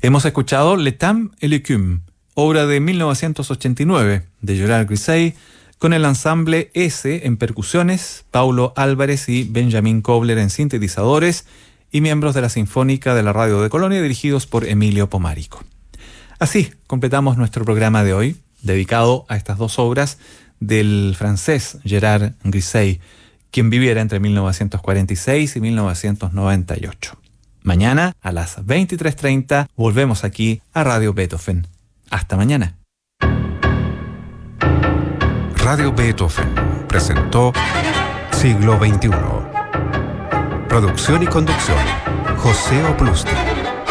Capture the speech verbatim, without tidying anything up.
Hemos escuchado Le Temps et l'écume, obra de mil novecientos ochenta y nueve de Gerard Griset, con el ensamble S en percusiones, Paulo Álvarez y Benjamín Kobler en sintetizadores y miembros de la Sinfónica de la Radio de Colonia dirigidos por Emilio Pomárico. Así completamos nuestro programa de hoy, dedicado a estas dos obras del francés Gerard Griset, quien viviera entre mil novecientos cuarenta y seis y mil novecientos noventa y ocho. Mañana a las veintitrés treinta volvemos aquí a Radio Beethoven. Hasta mañana. Radio Beethoven presentó Siglo veintiuno. Producción y conducción, José Oplusti.